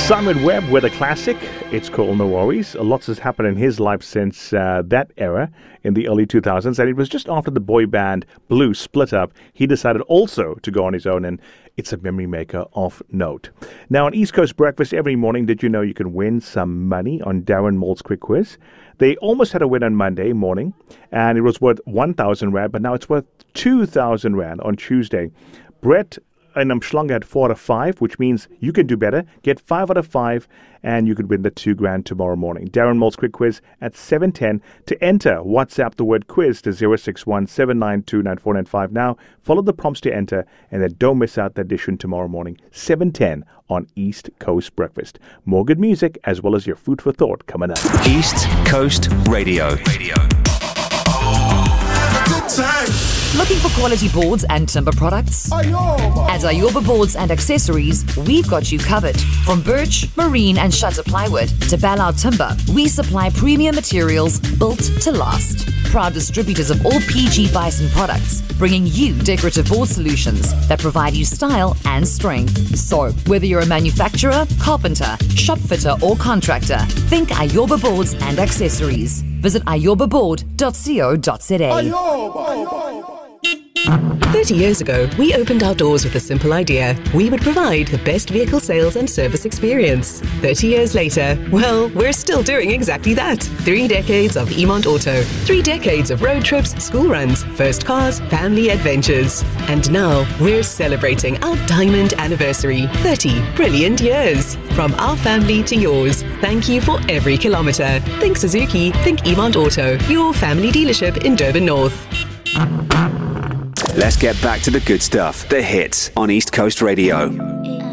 Simon Webb with a classic. It's called No Worries. Lots has happened in his life since that era in the early 2000s. And it was just after the boy band Blue split up, he decided also to go on his own. And it's a memory maker of note. Now, on East Coast Breakfast every morning, did you know you can win some money on Darren Mould's Quick Quiz? They almost had a win on Monday morning, and it was worth 1,000 Rand, but now it's worth 2,000 Rand on Tuesday. Brett and Umhlanga had 4 out of 5, which means you can do better. Get 5 out of 5, and you could win the 2 grand tomorrow morning. Darren Mould's Quick Quiz at 7:10. To enter, WhatsApp the word quiz to 061-792-9495 now. Follow the prompts to enter, and then don't miss out the edition tomorrow morning, 7:10 on East Coast Breakfast. More good music as well as your food for thought coming up. East Coast Radio. Good time. Looking for quality boards and timber products? Ayoba. At Ayoba Boards and Accessories, we've got you covered. From birch, marine and shutter plywood to Ballau timber, we supply premium materials built to last. Proud distributors of all PG Bison products, bringing you decorative board solutions that provide you style and strength. So, whether you're a manufacturer, carpenter, shop fitter or contractor, think Ayoba Boards and Accessories. Visit ayobaboard.co.za. Ayoba. 30 years ago, we opened our doors with a simple idea. We would provide the best vehicle sales and service experience. 30 years later, well, we're still doing exactly that. 3 decades of Emont Auto. 3 decades of road trips, school runs, first cars, family adventures. And now, we're celebrating our diamond anniversary. 30 brilliant years. From our family to yours. Thank you for every kilometre. Think Suzuki, think Emont Auto. Your family dealership in Durban North. Let's get back to the good stuff. The hits on East Coast Radio.